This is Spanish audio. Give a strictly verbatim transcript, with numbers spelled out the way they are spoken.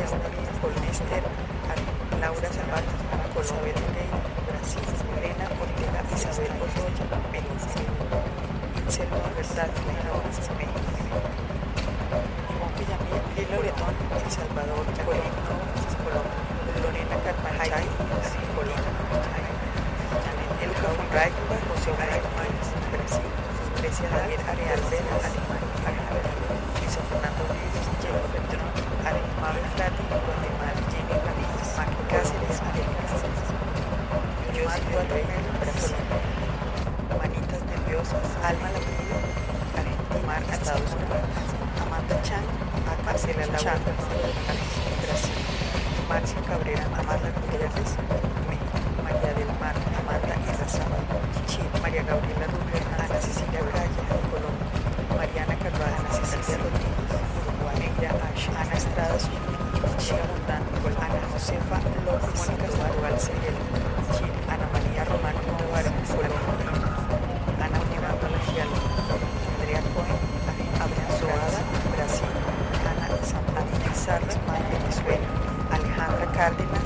Lesnar, Polnester, Laura Zapata, Isabel Pereira, Brasil, Elena Ortega, Isabel Otoya, México, Selma Libertad, México, Ivonne Villamil, Lila Bretón, El Salvador, Colombia, Colombia, Lorena Carpachay, Colombia, Eluca Fulbright, José Obrero Mayas, Brasil, Grecia David Areal Vera, Alemania, Luisa Fernando Ruiz, Diego Petrón, Mabel Flati, Guatemala, Jenny Ramírez, Maki Cáceres, Arenas, Yossi Guadalupe, Brasil, Manitas Nerviosas, Alma Lamudo, Argentina, Estados Unidos, Amanda Chan, Marcela Laura, Brasil, Marcia Cabrera, Amanda Gutiérrez, México, María del Mar, Amanda Irrazaba, Chile, María Gabriela Rubio, Ana Cecilia Braya, Colombia, Mariana Carvajal, Ana Cecilia Rodríguez, Uruguay, Negra Ash, Ana Estrada Zúñiga, Chile Montano, Ana Josefa López, Mónica Sandoval Seguel, Chile, Ana María Romano Novar, Colombia, Ana Univato Legial, Andrea Cohen, Abraham Soada, Brasil, Ana Santana Pizarro, Venezuela, Alejandra Cárdenas,